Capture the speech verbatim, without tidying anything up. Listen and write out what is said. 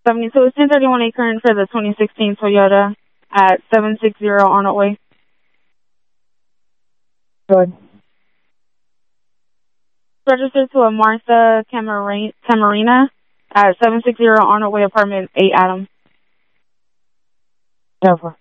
seventy-two, it's ten thirty-one A current for the twenty sixteen Toyota at seven sixty Arnold Way. Good. Registered to a Martha Camarina, Camarina at seven sixty Arnold Way, apartment eight, Adam. Over.